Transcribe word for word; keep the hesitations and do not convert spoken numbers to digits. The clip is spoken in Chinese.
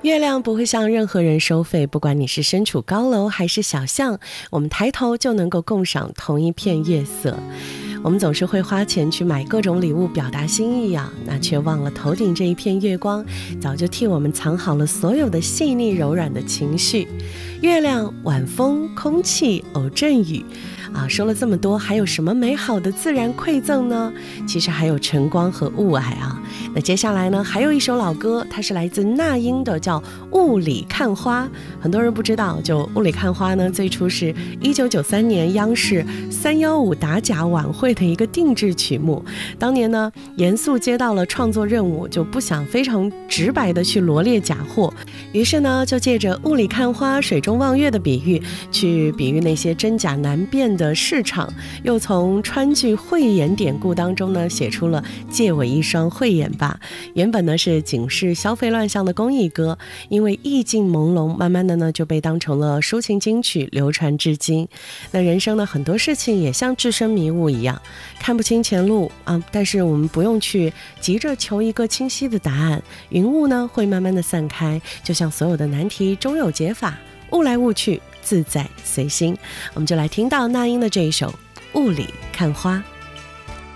月亮不会向任何人收费，不管你是身处高楼还是小巷，我们抬头就能够共赏同一片月色。我们总是会花钱去买各种礼物表达心意啊，那却忘了头顶这一片月光早就替我们藏好了所有的细腻柔软的情绪。月亮、晚风、空气、偶阵雨啊，说了这么多，还有什么美好的自然馈赠呢？其实还有晨光和雾霭啊。那接下来呢，还有一首老歌，它是来自那英的，叫《雾里看花》。很多人不知道，就《雾里看花》呢，最初是一九九三年央视三幺五打假晚会的一个定制曲目。当年呢，严肃接到了创作任务，就不想非常直白的去罗列假货，于是呢，就借着雾里看花、水中望月的比喻，去比喻那些真假难辨的市场，又从川剧慧眼典故当中呢，写出了借我一双慧眼吧。原本呢是警示消费乱象的公益歌，因为意境朦胧，慢慢的呢就被当成了抒情金曲，流传至今。那人生的很多事情也像置身迷雾一样，看不清前路啊，但是我们不用去急着求一个清晰的答案，云雾呢会慢慢的散开，就像所有的难题终有解法，雾来雾去，自在随心。我们就来听到那英的这一首《雾里看花》。